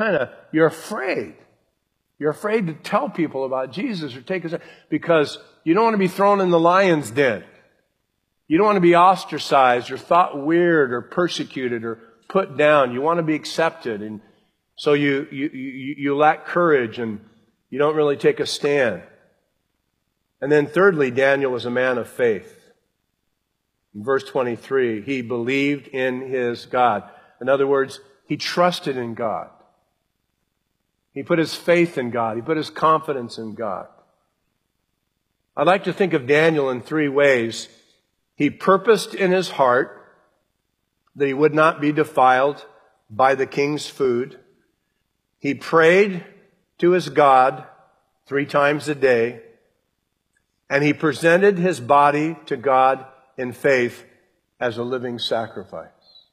you're afraid. You're afraid to tell people about Jesus or take a because you don't want to be thrown in the lion's den. You don't want to be ostracized or thought weird or persecuted or put down. You want to be accepted. And so you lack courage and you don't really take a stand. And then thirdly, Daniel was a man of faith. In verse 23, he believed in his God. In other words, he trusted in God. He put his faith in God. He put his confidence in God. I'd like to think of Daniel in three ways. He purposed in his heart that he would not be defiled by the king's food. He prayed to his God 3 times a day. And he presented his body to God in faith as a living sacrifice.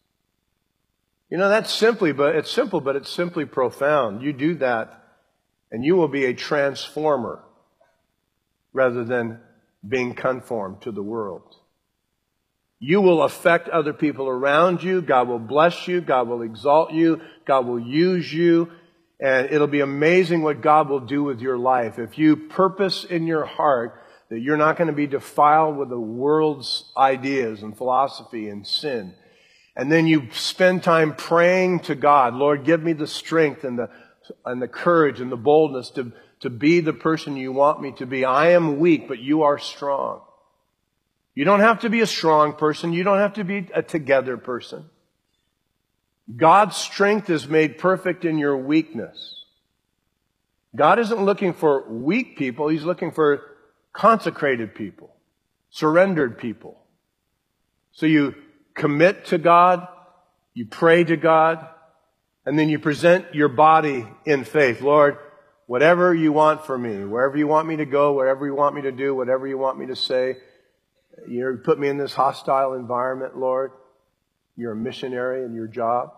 You know, that's simple, but it's simply profound. You do that, and you will be a transformer rather than being conformed to the world. You will affect other people around you. God will bless you. God will exalt you. God will use you. And it'll be amazing what God will do with your life. If you purpose in your heart that you're not going to be defiled with the world's ideas and philosophy and sin. And then you spend time praying to God, Lord, give me the strength and the courage and the boldness to be the person you want me to be. I am weak, but you are strong. You don't have to be a strong person. You don't have to be a together person. God's strength is made perfect in your weakness. God isn't looking for weak people. He's looking for consecrated people, surrendered people. So you commit to God, you pray to God, and then you present your body in faith. Lord, whatever you want for me, wherever you want me to go, whatever you want me to do, whatever you want me to say, you put me in this hostile environment, Lord. You're a missionary in your job.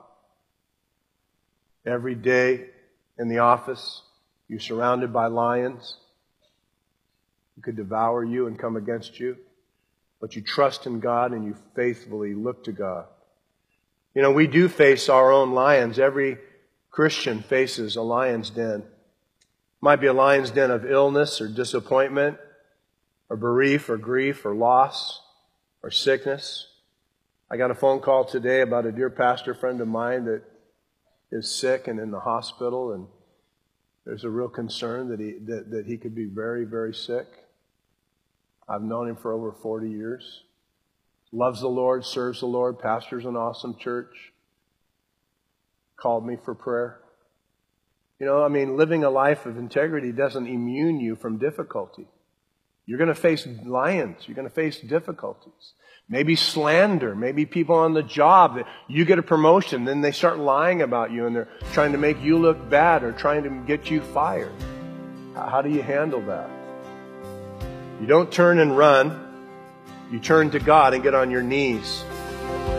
Every day in the office, you're surrounded by lions who could devour you and come against you. But you trust in God and you faithfully look to God. You know, we do face our own lions. Every Christian faces a lion's den. Might be a lion's den of illness or disappointment or bereave or grief or loss or sickness. I got a phone call today about a dear pastor friend of mine that is sick and in the hospital, and there's a real concern that he could be very, very sick. I've known him for over 40 years. Loves the Lord, serves the Lord, pastors an awesome church. Called me for prayer. You know, I mean, living a life of integrity doesn't immune you from difficulty. You're going to face lions. You're going to face difficulties. Maybe slander. Maybe people on the job that you get a promotion, then they start lying about you and they're trying to make you look bad or trying to get you fired. How do you handle that? You don't turn and run. You turn to God and get on your knees